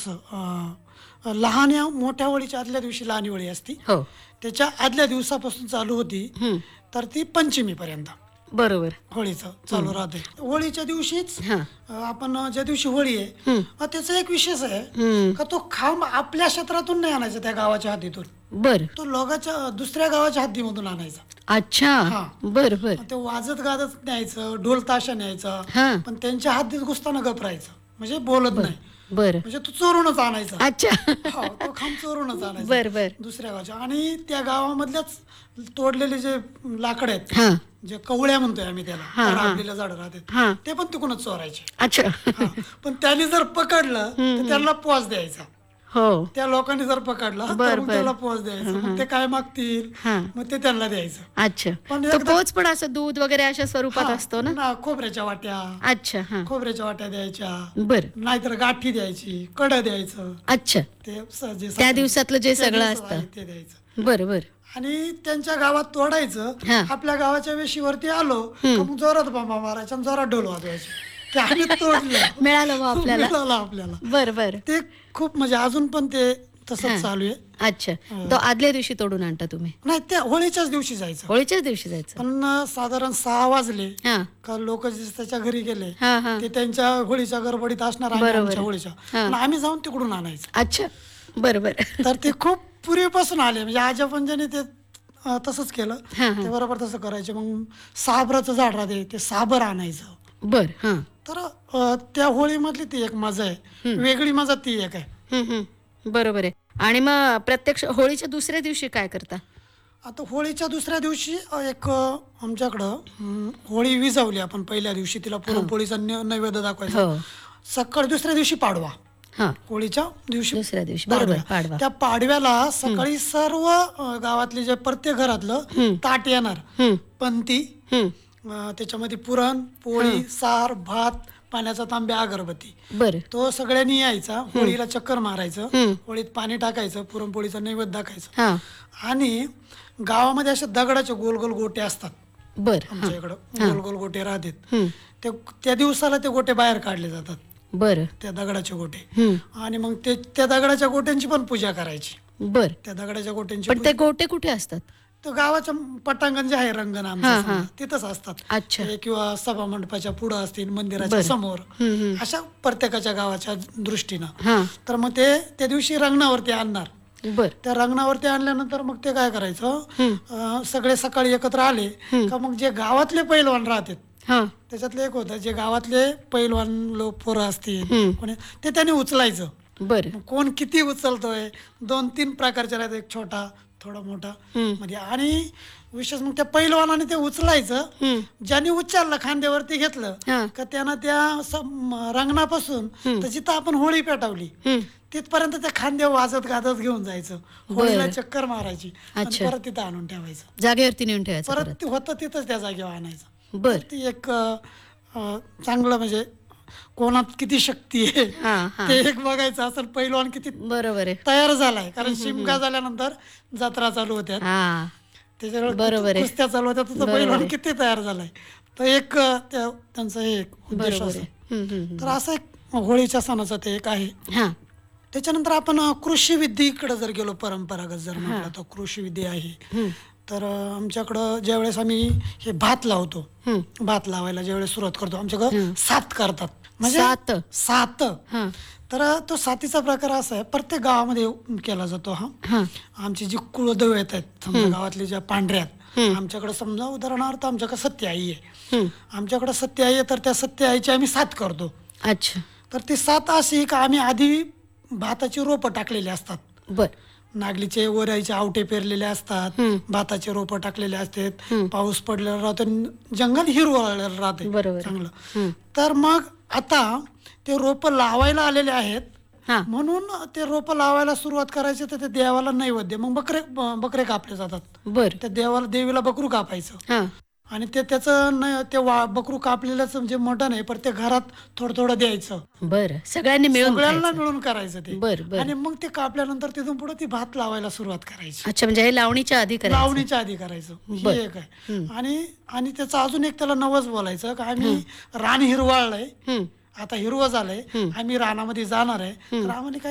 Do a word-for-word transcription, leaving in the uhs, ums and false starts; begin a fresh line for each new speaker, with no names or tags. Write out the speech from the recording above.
कसं अ, लहान या मोठ्या होळीच्या आदल्या दिवशी लहान होळी असती.
हो.
त्याच्या आदल्या दिवसापासून चालू होती
हं.
तर ती पंचमीपर्यंत
बरोबर.
होळीचं चालू राहते. होळीच्या दिवशीच
हां.
अ, आपण ज्या दिवशी होळी आहे
हं.
अ, त्याचा एक विशेष आहे
हं.
का तो खांब आपल्या क्षेत्रातून नाही आणायचा त्या गावाच्या हद्दीतून,
बरं.
तो लोकांच्या दुसऱ्या गावाच्या हद्दीमधून आणायचा.
अच्छा.
हां.
बरं बरं.
ते वाजत गाजत न्यायचं, ढोल ताशा न्यायचा,
हां.
पण त्यांच्या हद्दीत घुसताना गप राहायचं, म्हणजे बोलत नाही.
बरं.
म्हणजे तो चोरूनच आणायचा.
अच्छा.
हो, तो खांब चोरूनच आणायचा
बरं बरं.
दुसऱ्या गावच्या. आणि त्या गावामधल्याच तोडलेले जे लाकड आहेत,
हां.
जे कवळ्या म्हणतोय आम्ही त्याला,
हां, हां.
राबलेल्या झाडं राहतात,
हां.
ते पण तिकडूनच चोरायचे.
अच्छा.
हां. पण त्यांनी जर पकडलं तर त्याला पोच द्यायचा.
हो.
त्या लोकांनी जर पकडलं तर
बरं,
मग
बरं.
त्याला पोच द्यायचं. मग ते काय मागतील
हां.
मग ते त्यांना द्यायचं.
अच्छा.
पण
तो
एकदा-
पोच पण असं दूध वगैरे अशा स्वरूपात
हां,
असतो ना?
ना खोबऱ्याच्या वाट्या,
अच्छा. हां.
खोबऱ्याच्या वाट्या द्यायच्या,
बरं.
नाहीतर गाठी द्यायची, कडं द्यायचं.
अच्छा.
ते स- जे
त्या
सगळं-
दिवसातलं जे
त्या
सगळं
दिवसात
असतं.
आहे ते द्यायचं.
बरं बरं.
आणि त्यांच्या गावात तोडायचं.
हां.
आपल्या गावाच्या वेशीवरती आलो का मग जोरात बांबा मारायचा आणि जोरात ढोल वाजवायचे की आम्ही तोडलं.
मिळालं बा आपल्याला.
मिळालं आपल्याला.
बरं बरं.
ते खूप म्हणजे अजून पण ते तसंच
हां.
चालू आहे.
अच्छा. तो आदल्या दिवशी तोडून आणता तुम्ही?
नाही, त्या होळीच्याच दिवशी जायचं.
होळीच्याच दिवशी जायचं?
पण अं, साधारण सहा वाजले
हां.
का लोक त्याच्या घरी गेले
हां हां.
ते त्यांच्या होळीच्या गडबडीत असणार, आम्ही
बरोबर
आमच्या
आहे.
होळीच्या,
हां.
पण आम्ही जाऊन तिकडून आणायचं.
अच्छा. बरं बरं.
तर ते खूप पूर्वीपासून आले, म्हणजे आजा पंजाने ते अं, तसंच केलं.
हां हां.
ते बरोबर तसं करायचे. मग साबराचं झाड राहते, ते साबर आणायचं.
बरं. हां.
तर अं, त्या होळीमधली ती एक मजा आहे, वेगळी मजा ती एक आहे.
हं, हं. बरोबर आहे. आणि मग प्रत्यक्ष होळीच्या दुसऱ्या दिवशी काय करता?
आता होळीच्या दुसऱ्या दिवशी अं, एक अं, आमच्याकडं अं, होळी विजवली आपण पहिल्या दिवशी, तिला पुरणपोळीचा न- नैवेद्य दाखवायचा.
हो.
सकाळी दुसऱ्या दिवशी पाडवा,
हां.
होळीच्या दिवशी
दुसऱ्या दिवशी. बरोबर.
पाडवा.
पाडवा.
त्या पाडव्याला सकाळी सर्व अं, गावातले जे प्रत्येक घरातलं ताट येणार,
हं.
पंती,
हं.
अं, त्याच्यामध्ये पुरण पोळी, सार, भात, पाण्याचा तांब्या, अगरबत्ती,
बरं.
तो सगळ्यांनी यायचा. होळीला चक्कर मारायचं,
हं.
होळीत पाणी टाकायचं, पुरणपोळीचा नैवेद्य दाखायचं.
हां.
आणि गावामध्ये असे दगडाचे गोल गोल गोटे असतात.
बरं. हां.
आमच्या इकडं गोल गोल गोटे राहतात.
हं.
ते त्या दिवसाला ते गोटे बाहेर काढले जातात,
बरं.
त्या दगडाचे गोटे.
हं.
आणि मग ते त्या दगडाच्या गोट्यांची पण पूजा करायची.
बरं.
त्या दगडाच्या गोट्यांची
पण ते
पूजा-
गोटे कुठे असतात?
तो गावाच्या पटांगण जे आहे, रंगण आमचं
हां,
समजा,
हां.
तिथंच असतात.
अच्छा.
ते किंवा सभा मंडपाच्या पुढं असतील, मंदिराच्या
बरं.
समोर,
हं, हं.
अशा प्रत्येकाच्या गावाच्या दृष्टीनं.
हां.
तर मग ते त्या दिवशी रंगणावरती आणणार.
बरं.
त्या रंगणावरती आणल्यानंतर मग ते काय करायचं,
हं.
अं, सगळे सकाळी एकत्र आले का मग जे गावातले पैलवान राहतात,
हां.
त्याच्यातले एक होतं, जे गावातले पैलवान लोक पोरं असतील
हं.
कोणी, ते त्याने उचलायचं.
बरं.
मग कोण किती उचलतोय, दोन तीन प्रकारचे राहतात, एक छोटा, थोडा मोठा,
हं.
मध्ये. आणि विशेष मग त्या पैलवानाने ते उचलायचं.
हं.
ज्याने उचललं, खांद्यावरती घेतलं
हां.
का त्यानं त्या स- म- रंगणापासून तर जिथं आपण होळी पेटवली
हं.
तिथपर्यंत त्या खांद्यावर वाजत गाजत घेऊन जायचं, होळीला
बरं.
चक्कर मारायची आणि
अच्छा.
परत तिथं आणून ठेवायचं.
जागेवरती नेऊन ठेवायचं
परत
परत.
ते होतं तिथंच त्या जागेवर आणायचं.
बरं.
ती एक अं, अं, चांगलं म्हणजे कोणात किती शक्ती आहे
हां, हां.
ते एक बघायचं असेल, पैलवान किती
बरोबर आहे.
तयार झालाय. कारण शिमगा झाल्यानंतर जत्रा चालू होत्या,
हां.
त्याच्यावर
बरोबर आहे.
कुस्त्या चालू होत्या, तर तो
बरोबर
पैलवान
आहे.
किती तयार झालाय. तर एक अं, त्या- त्यांचं हे एक उद्देश
बरोबर
असतो.
आहे. हं, हं, हं.
तर असं एक होळीच्या सणाचं ते एक आहे.
हां.
त्याच्यानंतर आपण अं, कृषी विद्येकडे जर गेलो, परंपरागत जर म्हटलं तर कृषी विद्या आहे.
हं.
तर अं, आमच्याकडं ज्यावेळेस आम्ही हे भात लावतो,
हं.
भात लावायला ज्यावेळेस सुरुवात करतो, आमच्याकडं
हं.
सात करतात. म्हणजे
सात?
सात.
हां.
तर तो सातीचा प्रकार असा आहे, प्रत्येक गावामध्ये केला जातो हा.
हां.
आमची जी कुळदेव येत आहेत समजा गावातले, ज्या पांढऱ्यात,
हं.
आमच्याकडे समजा उदाहरणार्थ आमच्याकडे सत्य आई आहे,
हं.
आमच्याकडे सत्य आई आहे, तर त्या सत्य आईची आम्ही सात करतो.
अच्छा.
तर ती सात अशी का आम्ही आधी भाताची रोपं टाकलेली असतात,
बरं.
नागलीचे वराईचे आवटे पेरलेले असतात,
हं.
भाताचे रोपं टाकलेले असतात,
हं.
पाऊस पडलेला राहतो, जंगल हिरवळलेलं राहते
बरोबर.
चांगलं.
हं.
तर मग आता ते रोपं लावायला आलेले आहेत,
हां.
म्हणून ते रोपं लावायला सुरुवात करायची, तर ते देवाला नैवेद्य, मग बकरे ब- बकरे कापले जातात.
बरं.
त्या देवाला देवीला बकरू कापायचं.
हां.
आणि ते त्याचं न ते वा बकरू कापलेलं जे मटण आहे, पर ते घरात थोडं थोडं द्यायचं,
बरं. सगळ्यांनी मिळून
सगळ्यांना
खायचं.
मिळून करायचं ते.
बरं, बरं.
आणि मग ते कापल्यानंतर तिथून पुढे ती भात लावायला सुरुवात करायची.
अच्छा, म्हणजे हे लावणीच्या आधी करायचं.
लावणीच्या आधी करायचं,
बरं.
हे एक आहे. आणि आणि त्याचं अजून एक त्याला नवस बोलायचं का आम्ही रान हिरवाळलंय,
हं.
आता हिरवं झालंय, आम्ही रानामध्ये जाणार आहे. तर आम्हाला काय